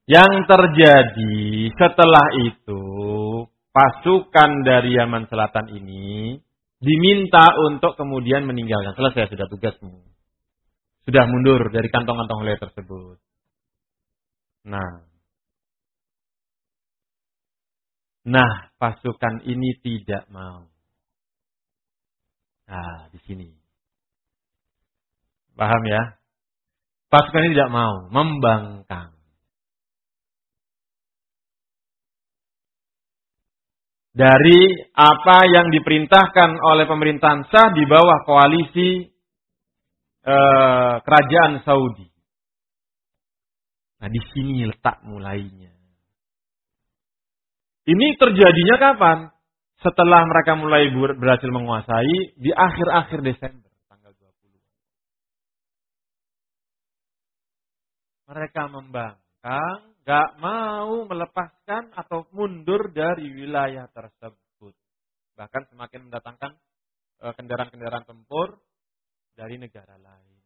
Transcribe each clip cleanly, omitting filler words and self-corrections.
Yang terjadi setelah itu, pasukan dari Yaman Selatan ini diminta untuk kemudian meninggalkan. Selesai sudah tugasmu. Sudah mundur dari kantong-kantong wilayah tersebut. Nah, pasukan ini tidak mau. Nah, di sini. Paham ya? Pasukan ini tidak mau, membangkang. Dari apa yang diperintahkan oleh pemerintahan sah di bawah koalisi kerajaan Saudi. Nah, di sini letak mulainya. Ini terjadinya kapan? Setelah mereka mulai berhasil menguasai di akhir-akhir Desember, tanggal 20. Mereka membangkang, gak mau melepaskan atau mundur dari wilayah tersebut. Bahkan semakin mendatangkan kendaraan-kendaraan tempur dari negara lain.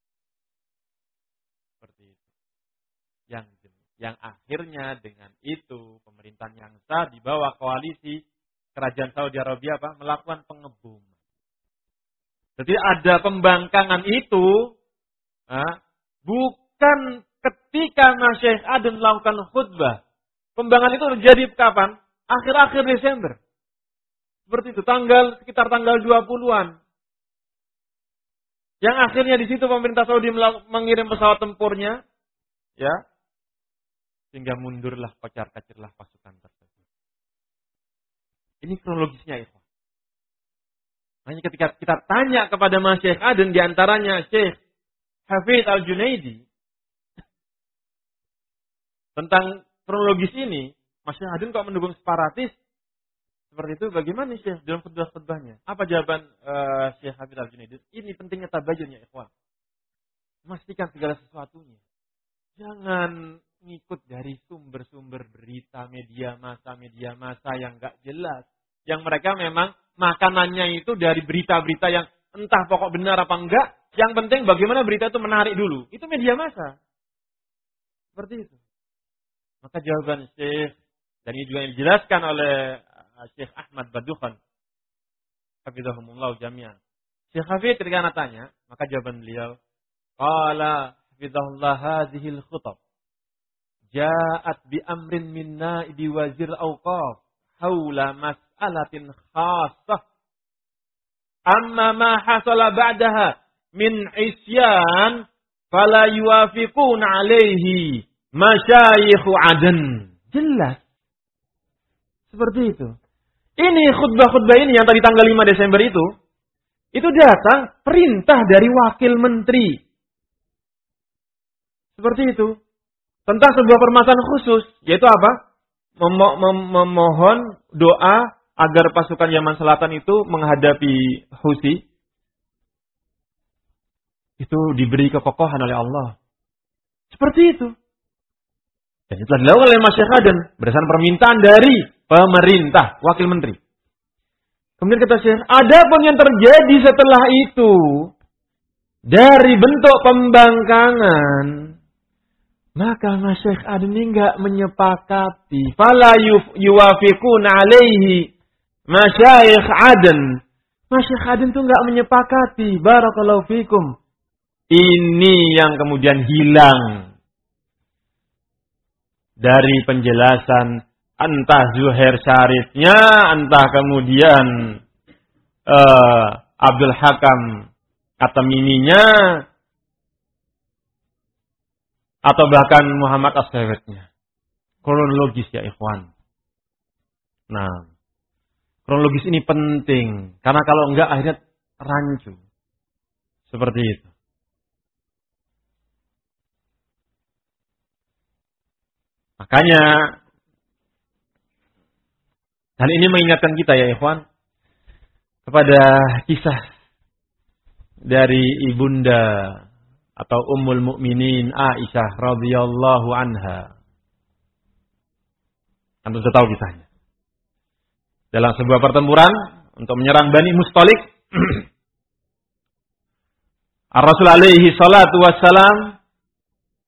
Seperti itu. Yang akhirnya dengan itu pemerintahan yang sah di bawah koalisi kerajaan Saudi Arabia melakukan pengeboman. Jadi ada pembangkangan itu bukan ketika Syekh Aden melakukan khutbah. Pembangkangan itu terjadi kapan? Akhir-akhir Desember. Seperti itu, sekitar tanggal 20-an. Yang akhirnya di situ pemerintah Saudi mengirim pesawat tempurnya, ya, sehingga mundurlah, kocar-kacirlah pasukan tersebut. Ini kronologisnya itu. Hanya ketika kita tanya kepada Mas Syekh Aden, diantaranya Syekh Hafidz Al-Junaidi, tentang kronologis ini, Mas Syekh Aden kok mendukung separatis? Seperti itu, bagaimana Syekh dalam khutbah-khutbahnya? Apa jawaban Syekh Hafidz Al-Junaidi? Ini pentingnya tabayun ya ikhwan. Memastikan segala sesuatunya. Jangan ngikut dari sumber-sumber berita media massa yang gak jelas. Yang mereka memang makanannya itu dari berita-berita yang entah pokok benar apa enggak. Yang penting bagaimana berita itu menarik dulu. Itu media massa. Seperti itu. Maka jawaban Syekh, dan ini juga dijelaskan oleh Syekh Ahmad Badukhan, hafizahumullah jami'an. Syekh Hafidz ketika anak tanya, maka jawaban beliau, qala hafizahullah hadhil khutab ja'at bi amrin min na'ibi wazir awqaf haula mas'alatin khassah amma ma hasala ba'daha min isyan fala yuwafiquna alaihi masyayikhu Aden. Jelas. Seperti itu. Ini khutbah-khutbah ini yang tadi tanggal 5 Desember itu datang perintah dari wakil menteri. Seperti itu. Tentang sebuah permasalahan khusus. Yaitu apa? Memohon doa agar pasukan Yaman Selatan itu menghadapi Houthi. Itu diberi kekokohan oleh Allah. Seperti itu. Dan itu telah dilakukan oleh Mas Syekh Aden berdasarkan permintaan dari pemerintah, wakil menteri. Kemudian kata Syekh, adapun yang terjadi setelah itu dari bentuk pembangkangan, maka Mas Syekh Aden ini enggak menyepakati. Fala yuwafiquna alaihi masyayikh Aden. Mas Syekh Aden itu enggak menyepakati. Barakallahu fikum. Ini yang kemudian hilang dari penjelasan entah Zuhair Syarifnya, entah kemudian Abdul Hakam At-Tamiminya, atau bahkan Muhammad As-Sawatnya. Kronologis ya ikhwan. Nah, kronologis ini penting. Karena kalau enggak akhirnya rancu. Seperti itu. Makanya, hal ini mengingatkan kita ya ikhwan, kepada kisah dari ibunda atau Ummul Mukminin Aisyah radhiyallahu anha. Anda sudah tahu kisahnya. Dalam sebuah pertempuran untuk menyerang Bani Mustalik, Ar-Rasul alaihi salatu wassalam